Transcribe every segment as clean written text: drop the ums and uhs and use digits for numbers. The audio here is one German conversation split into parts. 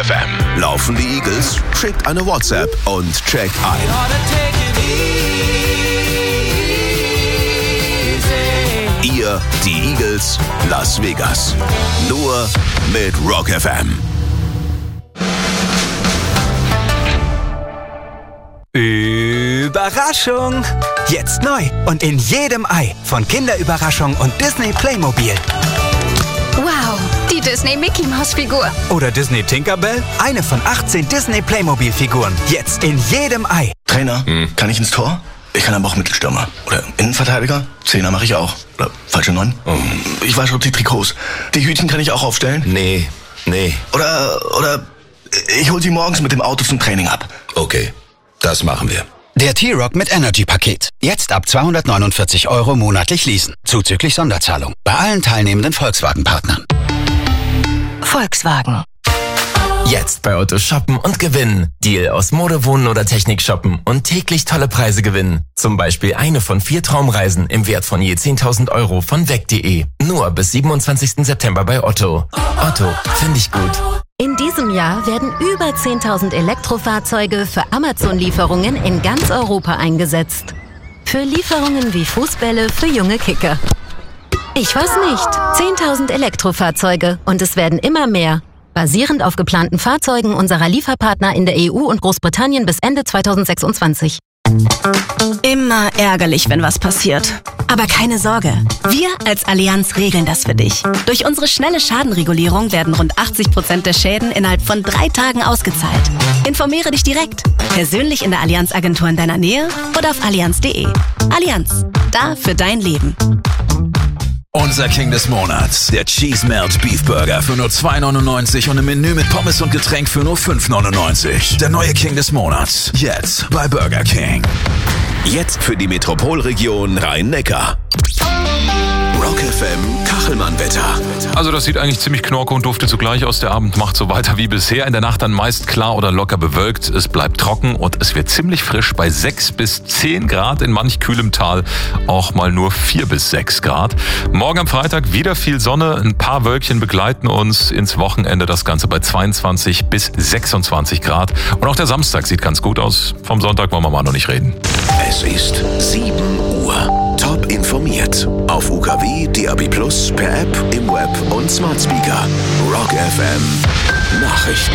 FM. Laufen die Eagles? Schickt eine WhatsApp und checkt ein. Ihr, die Eagles, Las Vegas. Nur mit Rock FM. Überraschung! Jetzt neu und in jedem Ei von Kinderüberraschung und Disney Playmobil. Wow, die Disney Mickey Maus Figur. Oder Disney Tinkerbell, eine von 18 Disney Playmobil Figuren. Jetzt in jedem Ei. Trainer, kann ich ins Tor? Ich kann aber auch Mittelstürmer. Oder Innenverteidiger? Zehner mache ich auch. Oder falsche 9? Ich wasche die Trikots. Die Hütchen kann ich auch aufstellen? Nee. Oder ich hol sie morgens mit dem Auto zum Training ab. Okay, das machen wir. Der T-Rock mit Energy-Paket. Jetzt ab 249 € monatlich leasen. Zuzüglich Sonderzahlung. Bei allen teilnehmenden Volkswagen-Partnern. Volkswagen. Jetzt bei Otto shoppen und gewinnen. Deal aus Mode, Wohnen oder Technik shoppen und täglich tolle Preise gewinnen. Zum Beispiel eine von 4 Traumreisen im Wert von je 10.000 € von weg.de. Nur bis 27. September bei Otto. Otto, finde ich gut. In diesem Jahr werden über 10.000 Elektrofahrzeuge für Amazon-Lieferungen in ganz Europa eingesetzt. Für Lieferungen wie Fußbälle für junge Kicker. Ich weiß nicht. 10.000 Elektrofahrzeuge und es werden immer mehr. Basierend auf geplanten Fahrzeugen unserer Lieferpartner in der EU und Großbritannien bis Ende 2026. Immer ärgerlich, wenn was passiert. Aber keine Sorge, wir als Allianz regeln das für dich. Durch unsere schnelle Schadenregulierung werden rund 80% der Schäden innerhalb von 3 Tagen ausgezahlt. Informiere dich direkt, persönlich in der Allianz-Agentur in deiner Nähe oder auf allianz.de. Allianz, da für dein Leben. Unser King des Monats, der Cheese Melt Beef Burger für nur 2,99 und im Menü mit Pommes und Getränk für nur 5,99. Der neue King des Monats, jetzt bei Burger King. Jetzt für die Metropolregion Rhein-Neckar. Rock FM Kachelmann-Wetter. Also das sieht eigentlich ziemlich knorke und dufte zugleich aus. Der Abend macht so weiter wie bisher. In der Nacht dann meist klar oder locker bewölkt. Es bleibt trocken und es wird ziemlich frisch bei 6 bis 10 Grad. In manch kühlem Tal auch mal nur 4 bis 6 Grad. Morgen am Freitag wieder viel Sonne. Ein paar Wölkchen begleiten uns ins Wochenende. Das Ganze bei 22 bis 26 Grad. Und auch der Samstag sieht ganz gut aus. Vom Sonntag wollen wir mal noch nicht reden. Es ist 7 Uhr. Top informiert. Auf UKW, DAB+, per App, im Web und Smart Speaker. Rock FM Nachrichten.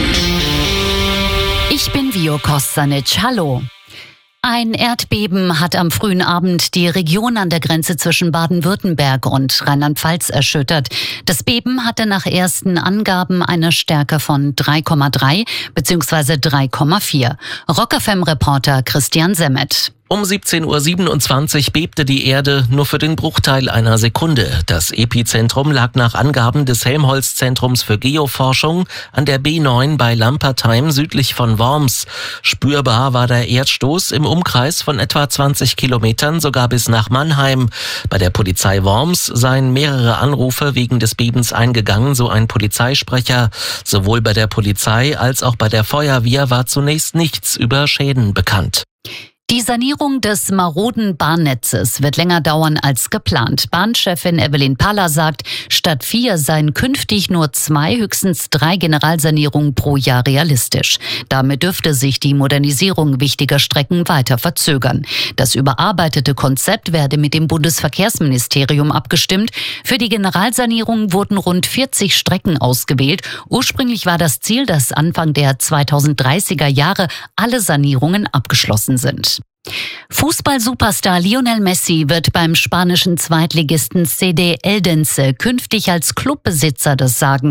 Ich bin Vio Kostanic. Hallo. Ein Erdbeben hat am frühen Abend die Region an der Grenze zwischen Baden-Württemberg und Rheinland-Pfalz erschüttert. Das Beben hatte nach ersten Angaben eine Stärke von 3,3 bzw. 3,4. Rock FM-Reporter Christian Semmet. Um 17:27 Uhr bebte die Erde nur für den Bruchteil einer Sekunde. Das Epizentrum lag nach Angaben des Helmholtz-Zentrums für Geoforschung an der B9 bei Lampertheim südlich von Worms. Spürbar war der Erdstoß im Umkreis von etwa 20 Kilometern sogar bis nach Mannheim. Bei der Polizei Worms seien mehrere Anrufe wegen des Bebens eingegangen, so ein Polizeisprecher. Sowohl bei der Polizei als auch bei der Feuerwehr war zunächst nichts über Schäden bekannt. Die Sanierung des maroden Bahnnetzes wird länger dauern als geplant. Bahnchefin Evelyn Paller sagt, statt 4 seien künftig nur 2, höchstens 3 Generalsanierungen pro Jahr realistisch. Damit dürfte sich die Modernisierung wichtiger Strecken weiter verzögern. Das überarbeitete Konzept werde mit dem Bundesverkehrsministerium abgestimmt. Für die Generalsanierung wurden rund 40 Strecken ausgewählt. Ursprünglich war das Ziel, dass Anfang der 2030er Jahre alle Sanierungen abgeschlossen sind. Fußball-Superstar Lionel Messi wird beim spanischen Zweitligisten CD Eldense künftig als Clubbesitzer das Sagen